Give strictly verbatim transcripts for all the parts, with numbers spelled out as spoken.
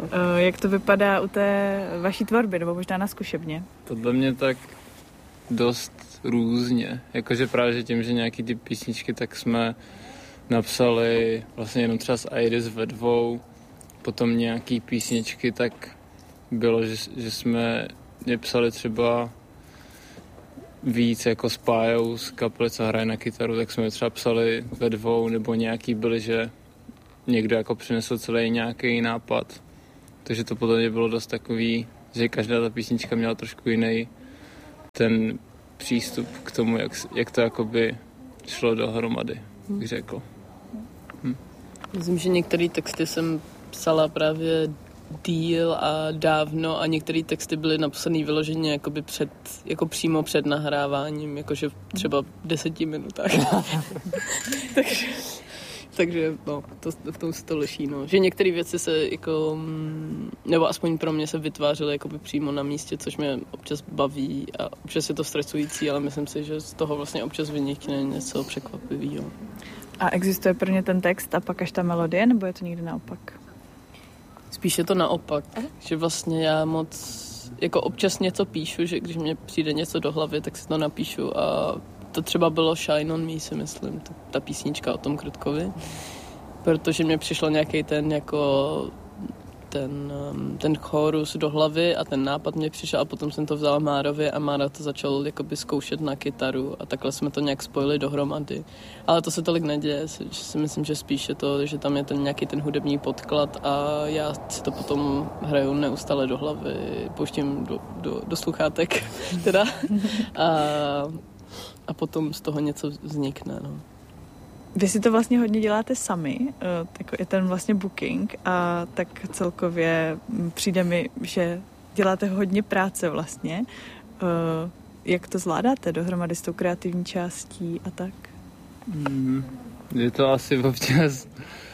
Jak to vypadá u té vaší tvorby, nebo možná na zkušebně? Podle mě tak dost různě. Jakože právě že tím, že nějaký ty písničky, tak jsme napsali vlastně jenom třeba s Iris ve dvou, potom nějaký písničky, tak bylo, že, že jsme je psali třeba víc jako s Pájou z kapely, co hraje na kytaru, tak jsme je třeba psali ve dvou, nebo nějaký byli, že někdo jako přinesl celý nějaký nápad. Takže to podle mě bylo dost takový, že každá ta písnička měla trošku jiný ten přístup k tomu, jak, jak to jakoby šlo dohromady, bych řekl. Hm. Myslím, že některé texty jsem psala právě díl a dávno a některé texty byly napsané vyloženě jakoby před, jako přímo před nahráváním, jakože třeba v deseti minutách. takže, takže no, to, v tom se to liší, no. Že některé věci se jako, nebo aspoň pro mě se vytvářely jakoby přímo na místě, což mě občas baví a občas je to stresující, ale myslím si, že z toho vlastně občas vynikne něco překvapivého. A existuje pro ně ten text a pak až ta melodie, nebo je to někdy naopak? Spíš je to naopak, Aha. že vlastně já moc, jako občas něco píšu, že když mě přijde něco do hlavy, tak si to napíšu a to třeba bylo Shine on Me, si myslím, ta, ta písnička o tom Krutkovi, protože mě přišel nějaký ten jako ten, ten chorus do hlavy a ten nápad mě přišel a potom jsem to vzala Márovi a Mára to začal jakoby zkoušet na kytaru a takhle jsme to nějak spojili dohromady. Ale to se tolik neděje, že si myslím, že spíš je to, že tam je ten nějaký ten hudební podklad a já si to potom hraju neustále do hlavy, pouštím do, do, do sluchátek teda a, a potom z toho něco vznikne, no. Vy si to vlastně hodně děláte sami, tak je ten vlastně booking a tak celkově přijde mi, že děláte hodně práce vlastně. Jak to zvládáte dohromady s tou kreativní částí a tak? Mm, je to asi občas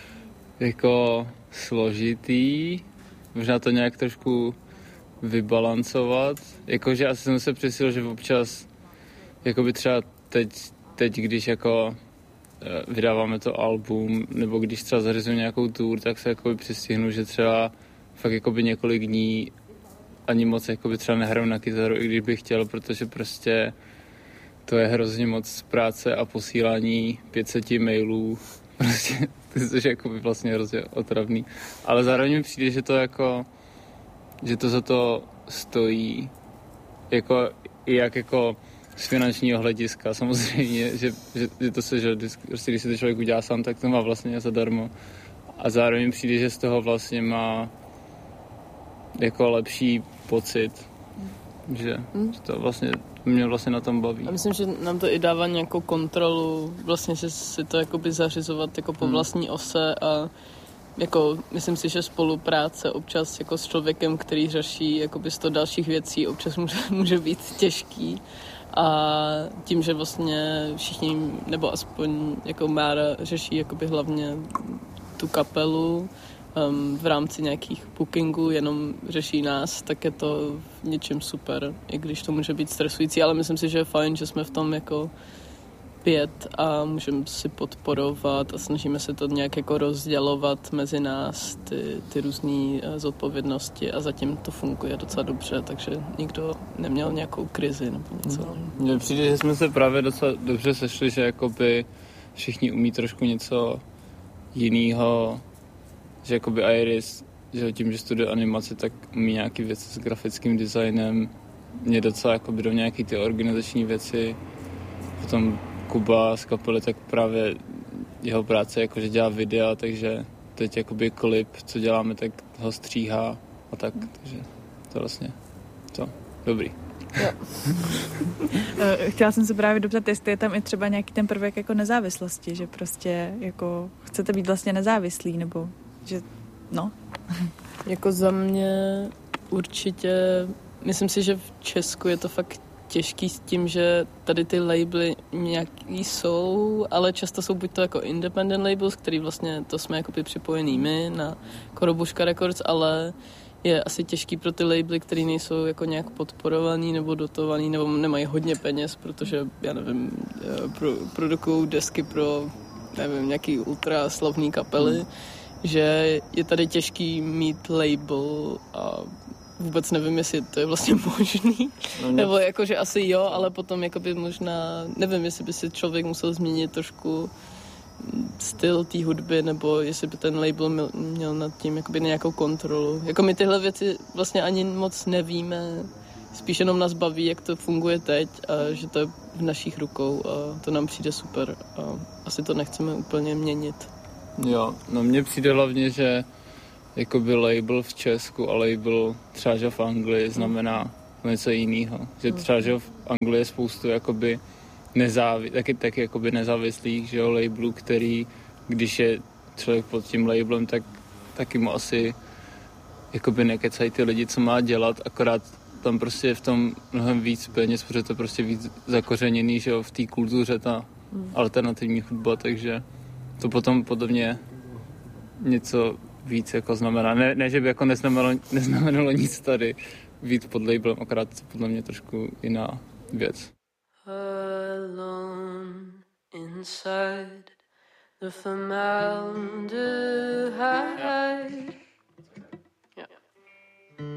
jako složitý, možná to nějak trošku vybalancovat. Jakože asi jsem se přesil, že občas jakoby třeba teď, teď když jako vydáváme to album, nebo když třeba zařizuji nějakou tour, tak se jakoby přistihnu, že třeba fakt jakoby několik dní ani moc jakoby třeba nehraju na kytaru, i když bych chtěl, protože prostě to je hrozně moc práce a posílání pět set mailů, prostě, což je jakoby vlastně hrozně otravný. Ale zároveň mi přijde, že to jako, že to za to stojí, jako i jak jako z finančního hlediska samozřejmě, že, že, že to se, že prostě, když si to člověk udělá sám, tak to má vlastně zadarmo. A zároveň přijde, že z toho vlastně má jako lepší pocit, že, hmm. že to vlastně mě vlastně na tom baví. A myslím, že nám to i dává nějakou kontrolu, vlastně si, si to jakoby zařizovat jako po hmm. vlastní ose a jako myslím si, že spolupráce občas jako s člověkem, který řeší jakoby sto dalších věcí, občas může, může být těžký. A tím, že vlastně všichni, nebo aspoň jako Mára řeší jakoby hlavně tu kapelu um, v rámci nějakých bookingů, jenom řeší nás, tak je to v něčem super, i když to může být stresující, ale myslím si, že je fajn, že jsme v tom jako pět a můžeme si podporovat a snažíme se to nějak jako rozdělovat mezi nás ty, ty různé zodpovědnosti a zatím to funguje docela dobře, takže nikdo neměl nějakou krizi nebo něco. Mně přijde, že jsme se právě docela dobře sešli, že jakoby všichni umí trošku něco jiného, že jakoby Iris, že tím, že studuje animaci, tak umí nějaký věci s grafickým designem, mě docela jakoby do nějaký ty organizační věci, potom Kuba z kapely, tak právě jeho práce jakože dělá videa, takže teď jakoby klip, co děláme, tak ho stříhá a tak, takže to vlastně to dobrý. Jo. Chtěla jsem se právě doptat, jestli je tam i třeba nějaký ten prvek jako nezávislosti, že prostě jako chcete být vlastně nezávislí, nebo že no. Jako za mě určitě, myslím si, že v Česku je to fakt těžký s tím, že tady ty labely nějaký jsou, ale často jsou buď to jako independent labels, který vlastně to jsme jakoby připojený my na Korobuška Records, ale je asi těžký pro ty labely, který nejsou jako nějak podporovaný nebo dotovaný, nebo nemají hodně peněz, protože, já nevím, pro, produkují desky pro, nevím, nějaký ultra slavný kapely, že je tady těžký mít label a vůbec nevím, jestli to je vlastně možný. No, nebo jako, že asi jo, ale potom jakoby možná, nevím, jestli by si člověk musel změnit trošku styl té hudby, nebo jestli by ten label měl, měl nad tím jakoby nějakou kontrolu. Jako my tyhle věci vlastně ani moc nevíme, spíš jenom nás baví, jak to funguje teď a že to je v našich rukou a to nám přijde super a asi to nechceme úplně měnit. Jo, no mně přijde hlavně, že jakoby label v Česku a label třeba, že v Anglii znamená něco jiného. Že třeba, že v Anglii je spoustu jakoby nezávi, taky, taky jakoby nezávislých, že jo, labelů, který, když je člověk pod tím labelem, tak taky mu asi jakoby nekecají ty lidi, co má dělat, akorát tam prostě je v tom mnohem víc peněz, protože to prostě víc zakořeněný, že jo, v té kultuře ta hmm. alternativní hudba, takže to potom podobně něco víc jako znamená. Ne, ne že by jako neznamenalo, neznamenalo nic tady víc pod labelem, akorát podle mě trošku jiná věc. Alone inside the formaldehyde